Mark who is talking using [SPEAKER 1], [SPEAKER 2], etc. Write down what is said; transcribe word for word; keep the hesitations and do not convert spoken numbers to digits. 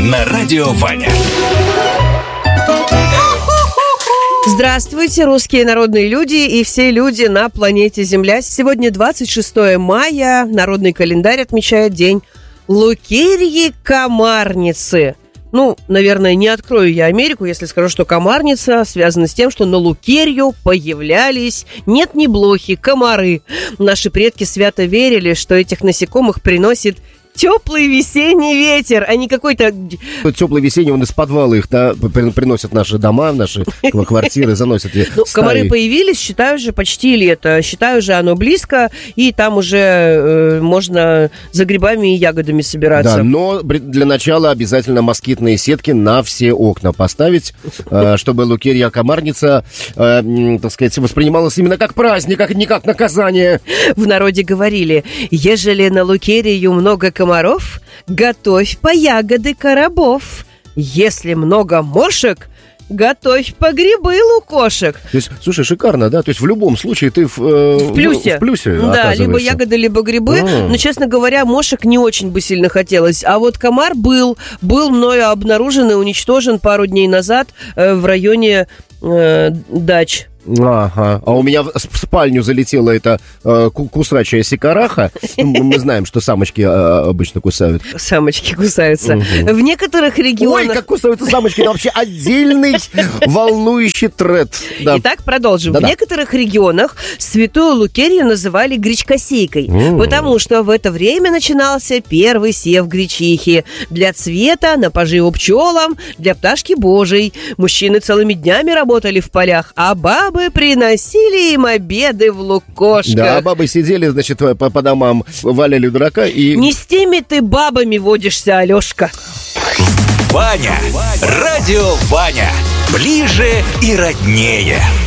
[SPEAKER 1] на радио Ваня.
[SPEAKER 2] Здравствуйте, русские народные люди и все люди на планете Земля. Сегодня двадцать шестое мая, народный календарь отмечает день Лукерьи Комарницы. Ну, наверное, не открою я Америку, если скажу, что комарница связана с тем, что на Лукерью появлялись нет ни блохи, комары. Наши предки свято верили, что этих насекомых приносит теплый весенний ветер, а не какой-то...
[SPEAKER 3] Теплый весенний, он из подвала их, да, приносят наши дома, наши квартиры, заносят.
[SPEAKER 2] Ну, комары появились, считаю же, почти лето. Считаю же, оно близко, и там уже э, можно за грибами и ягодами собираться.
[SPEAKER 3] Да, но для начала обязательно москитные сетки на все окна поставить, э, чтобы Лукерья Комарница, э, так сказать, воспринималась именно как праздник, а не как наказание.
[SPEAKER 2] В народе говорили, ежели на Лукерью много комаров, комаров, готовь по ягоды коробов. Если много мошек, готовь по грибы лукошек.
[SPEAKER 3] То есть, слушай, шикарно, да? То есть в любом случае ты в, э,
[SPEAKER 2] в плюсе.
[SPEAKER 3] В, в плюсе,
[SPEAKER 2] да, либо ягоды, либо грибы. А-а-а. Но, честно говоря, мошек не очень бы сильно хотелось. А вот комар был, был мною обнаружен и уничтожен пару дней назад э, в районе э, дач.
[SPEAKER 3] Ага. А у меня в спальню залетела эта э, кусачая сикараха. Мы знаем, что самочки э, обычно кусают.
[SPEAKER 2] Самочки кусаются. Угу. В некоторых регионах...
[SPEAKER 3] Ой, как кусаются самочки, это вообще отдельный волнующий тред. Да.
[SPEAKER 2] Итак, продолжим. Да-да. В некоторых регионах святую Лукерью называли гречкосейкой, mm. потому что в это время начинался первый сев гречихи. Для цвета, на поживу пчелам, для пташки божией. Мужчины целыми днями работали в полях, а бабы приносили им обеды в лукошках.
[SPEAKER 3] Да, бабы сидели, значит, по, по домам, валяли дурака и...
[SPEAKER 2] Не с теми ты бабами водишься, Алешка.
[SPEAKER 1] Ваня, радио Ваня, ближе и роднее.